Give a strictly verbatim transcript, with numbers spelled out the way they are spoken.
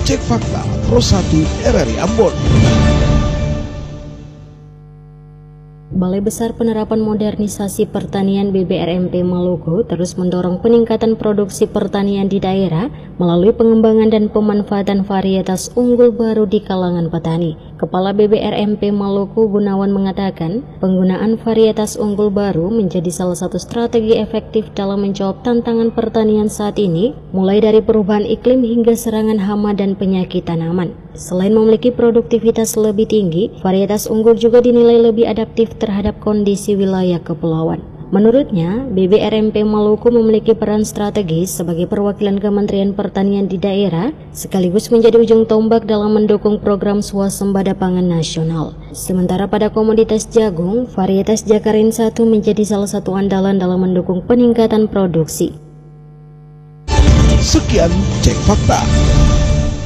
Cek Fakta Pro satu R R I Ambon. Balai Besar Penerapan Modernisasi Pertanian B B R M P Maluku terus mendorong peningkatan produksi pertanian di daerah melalui pengembangan dan pemanfaatan varietas unggul baru di kalangan petani. Kepala B B R M P Maluku Gunawan mengatakan, penggunaan varietas unggul baru menjadi salah satu strategi efektif dalam menjawab tantangan pertanian saat ini, mulai dari perubahan iklim hingga serangan hama dan penyakit tanaman. Selain memiliki produktivitas lebih tinggi, varietas unggul juga dinilai lebih adaptif terhadap kondisi wilayah kepulauan. Menurutnya, B B R M P Maluku memiliki peran strategis sebagai perwakilan Kementerian Pertanian di daerah, sekaligus menjadi ujung tombak dalam mendukung program swasembada pangan nasional. Sementara pada komoditas jagung, varietas Jakarin satu menjadi salah satu andalan dalam mendukung peningkatan produksi. Sekian Cek Fakta.